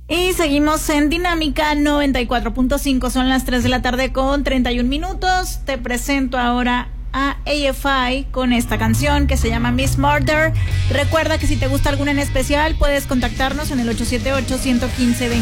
Y seguimos en Dinámica 94.5, son las 3 de la tarde con 31 minutos. Te presento ahora a AFI con esta canción que se llama Miss Murder. Recuerda que si te gusta alguna en especial puedes contactarnos en el 878-115-20.